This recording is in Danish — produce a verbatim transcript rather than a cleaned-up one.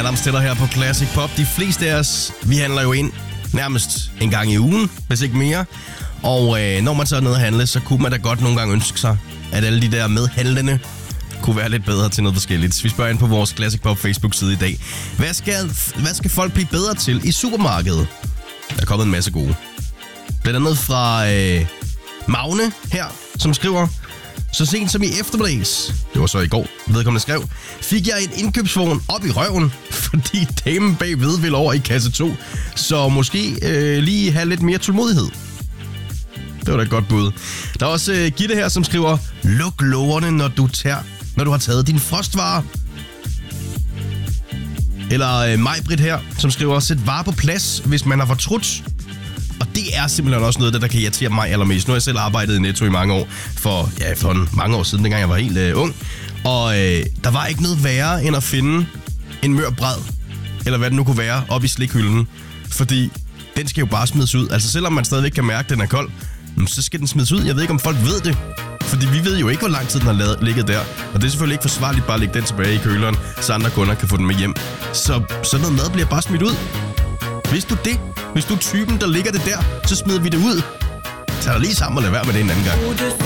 Adams til dig her på Classic Pop. De fleste af os, vi handler jo ind nærmest en gang i ugen, hvis ikke mere. Og øh, når man så er nede at handle, så kunne man da godt nogle gange ønske sig, at alle de der medhandlende kunne være lidt bedre til noget forskelligt. Vi spørger ind på vores Classic Pop Facebook-side i dag. Hvad skal, hvad skal folk blive bedre til i supermarkedet? Der er kommet en masse gode. Blandt andet fra øh, Magne her, som skriver: så sent som i eftermiddags, det var så i går, vedkommende skrev, fik jeg en indkøbsvogn op i røven, fordi damen bagved vil over i kasse to. Så måske øh, lige have lidt mere tålmodighed. Det var da et godt bud. Der er også øh, Gitte her, som skriver: luk lårene, når du, tager, når du har taget din frostvarer. Eller øh, Majbrit her, som skriver: sæt varer på plads, hvis man har fortrudt. Og det er simpelthen også noget, der kan irritere mig allermest. Nu har jeg selv arbejdet i Netto i mange år, for, ja, for mange år siden, dengang jeg var helt øh, ung. Og øh, der var ikke noget værre, end at finde en mør bræd, eller hvad det nu kunne være, op i slikhylden. Fordi den skal jo bare smides ud. Altså selvom man stadigvæk kan mærke, at den er kold, så skal den smides ud. Jeg ved ikke, om folk ved det. Fordi vi ved jo ikke, hvor lang tid den har lavet, ligget der. Og det er selvfølgelig ikke forsvarligt bare at lægge den tilbage i køleren, så andre kunder kan få den med hjem. Så sådan noget mad bliver bare smidt ud. Hvis du det, hvis du er typen, der ligger det der, så smider vi det ud. Tag dig lige sammen og lad være med det en anden gang.